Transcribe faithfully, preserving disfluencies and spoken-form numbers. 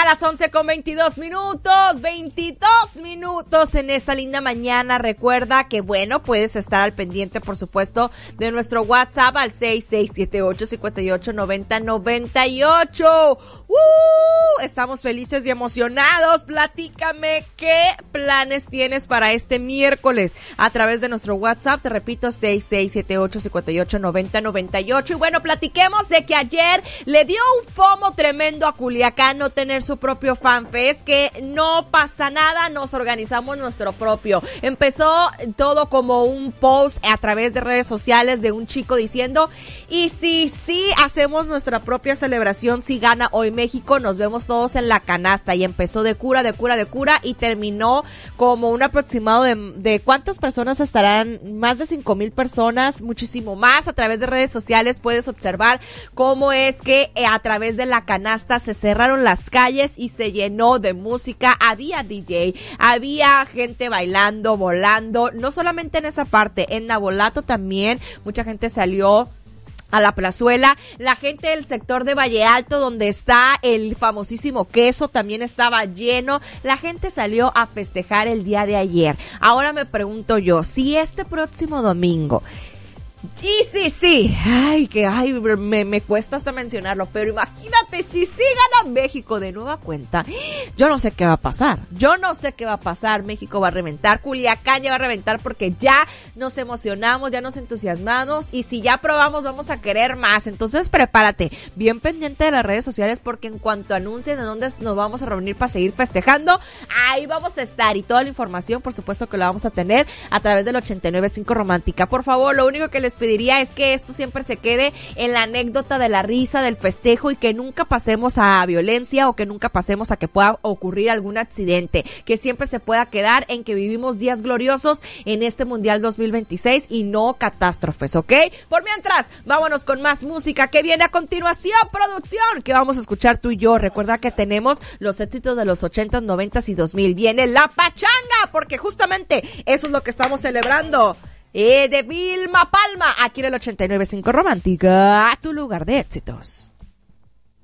las once con veintidós minutos, veintidós minutos en esta linda mañana. Recuerda que, bueno, puedes estar al pendiente, por supuesto, de nuestro WhatsApp al seis seis siete ocho, cinco ocho, nueve cero nueve ocho. ¡Uh! Estamos felices y emocionados. Platícame qué planes tienes para este miércoles a través de nuestro WhatsApp. Te repito, seis seis siete ocho, cinco ocho, nueve cero nueve ocho. Y bueno, platiquemos de que ayer le dio un fomo tremendo a Culiacán no tener su propio FanFest, que no pasa nada, nos organizamos nuestro propio. Empezó todo como un post a través de redes sociales de un chico diciendo, y si sí hacemos nuestra propia celebración, si gana hoy México, nos vemos todos en la canasta. Y empezó de cura, de cura, de cura y terminó como un aproximado de, de ¿cuántas personas estarán? Más de cinco mil personas, muchísimo más. A través de redes sociales puedes observar cómo es que eh, a través de la canasta se cerraron las calles y se llenó de música. Había D J, había gente bailando, volando, no solamente en esa parte, en Navolato también mucha gente salió a la plazuela. La gente del sector de Valle Alto, donde está el famosísimo queso, también estaba lleno. La gente salió a festejar el día de ayer. Ahora me pregunto yo, si este próximo domingo, y sí, sí, ay, que ay, me, me cuesta hasta mencionarlo, pero imagínate si sí gana México de nueva cuenta, yo no sé qué va a pasar, yo no sé qué va a pasar. México va a reventar, Culiacán ya va a reventar, porque ya nos emocionamos, ya nos entusiasmamos, y si ya probamos vamos a querer más. Entonces prepárate, bien pendiente de las redes sociales, porque en cuanto anuncien de dónde nos vamos a reunir para seguir festejando, ahí vamos a estar, y toda la información por supuesto que la vamos a tener a través del ochenta y nueve punto cinco Romántica. Por favor, lo único que les pediría es que esto siempre se quede en la anécdota de la risa, del festejo, y que nunca pasemos a violencia, o que nunca pasemos a que pueda ocurrir algún accidente, que siempre se pueda quedar en que vivimos días gloriosos en este Mundial dos mil veintiséis y no catástrofes, ¿ok? Por mientras, vámonos con más música que viene a continuación, producción, que vamos a escuchar tú y yo. Recuerda que tenemos los éxitos de los ochentas, noventas y dos mil. Viene la pachanga, porque justamente eso es lo que estamos celebrando. Eh, de Vilma Palma, aquí en el ochenta y nueve punto cinco Romántica, tu lugar de éxitos.